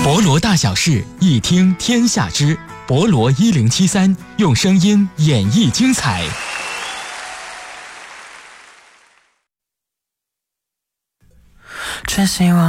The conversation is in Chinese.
博罗大小事，一听天下知。博罗1073用声音演绎精彩。 真希望